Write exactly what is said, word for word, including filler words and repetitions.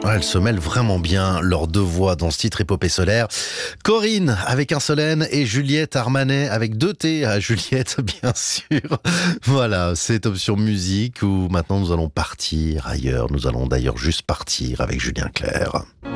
Ouais, elles se mêlent vraiment bien, leurs deux voix dans ce titre épopée solaire. Corinne avec un seul N et Juliette Armanet avec deux T à Juliette, bien sûr. Voilà, c'est Option Musique où maintenant nous allons partir ailleurs. Nous allons d'ailleurs juste partir avec Julien Clerc.